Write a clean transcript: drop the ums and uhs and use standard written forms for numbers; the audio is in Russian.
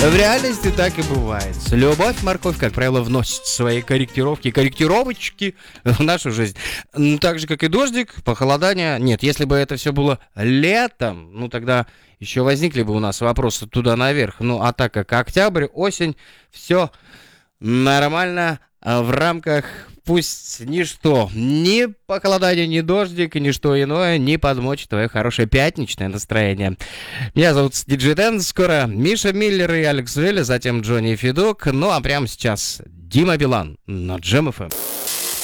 В реальности так и бывает. Любовь, морковь, как правило, вносит свои корректировочки в нашу жизнь. Так же, как и дождик, похолодание. Нет, если бы это все было летом, ну тогда еще возникли бы у нас вопросы туда наверх. Ну а так как октябрь, осень, все нормально в рамках. Пусть ничто, ни похолодание, ни дождик, ни что иное не подмочит твое хорошее пятничное настроение. Меня зовут Диджей Дэн, скоро Миша Миллер и Алекс Желли, затем Джонни Федук. Ну а прямо сейчас Дима Билан на Джем ФМ.